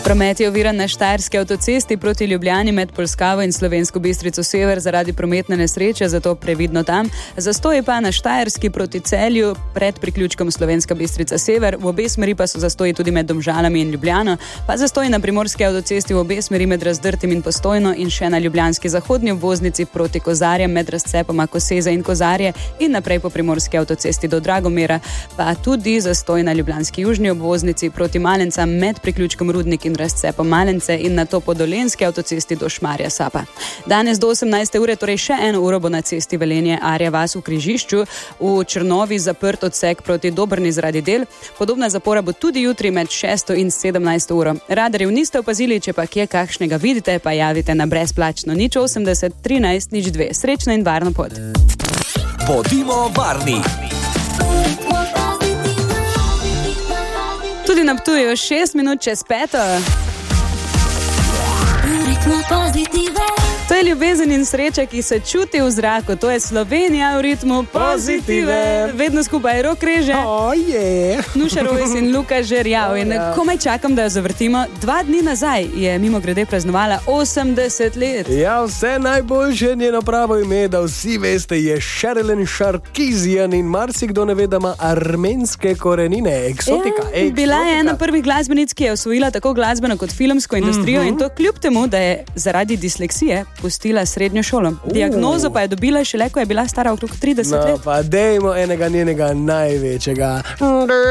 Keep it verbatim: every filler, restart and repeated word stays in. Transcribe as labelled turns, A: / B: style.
A: Promet je oviran na Štajerski avtocesti proti Ljubljani med Polskavo in Slovensko Bistrico sever zaradi prometne nesreče, zato previdno tam. Zastoji pa na Štajerski proti Celju pred priključkom Slovenska Bistrica sever, v obe smeri pa so zastoji tudi med Domžalami in Ljubljano, pa zastoji na Primorski avtocesti v obe smeri med Razdrtim in Postojno in še na ljubljanski zahodni obvoznici proti Kozarjem med razcepoma Koseze in Kozarje in naprej po Primorski avtocesti do Dragomera, pa tudi zastoj na ljubljanski južni obvoznici proti Malencam med priključkom Rudnik in razcepom Malence in nato po Dolenjski avtocesti do Šmarja Sapa. Danes do osemnajste ure, torej še eno uro bo na cesti Velenje Arja vas v križišču, v Črnovi zaprt odsek proti Dobrni zaradi del. Podobna zapora bo tudi jutri med šesto in sedemnajsto uro. Radarjev niste opazili, če pa kje kakšnega vidite, pa javite na brezplačno nič osemdeset trinajst nič dve. Srečno in varno pot.
B: Bodimo varni.
A: Tudi na Ptuju šest minut čez peto. To je ljubezen in sreča, ki se čuti v zraku. To je Slovenija v ritmu pozitive. Vedno skupaj Rok Reže,
C: oh, yeah.
A: Nuša Rojs in Luka Žerjav. In komaj čakam, da jo zavrtimo. Dva dni nazaj je mimo grede praznovala osemdeset let.
C: Ja, vse najboljše, njeno pravo ime, da vsi veste, je Sherilyn Sarkisian in marsikdo ne ve, da ima armenske korenine. Eksotika,
A: ja,
C: eksotika.
A: Bila je ena prvih glasbenic, ki je osvojila tako glasbeno kot filmsko industrijo, mm-hmm. in to kljub temu, da je zaradi disleksije pustila srednjo šolo. Diagnozo pa je dobila šele, ko je bila stara okrog trideset let.
C: No, pa dejmo enega njenega največjega.